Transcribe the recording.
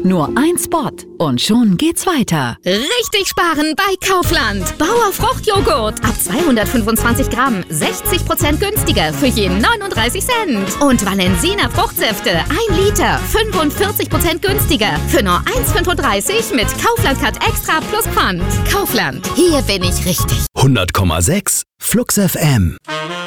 Nur ein Spot und schon geht's weiter. Richtig sparen bei Kaufland. Bauer Fruchtjoghurt ab 225 Gramm 60% günstiger für je 39 Cent. Und Valensina Fruchtsäfte 1 Liter 45% günstiger für nur 1,35 mit Kaufland Cut Extra plus Pfand. Kaufland, hier bin ich richtig. 100,6 Flux FM.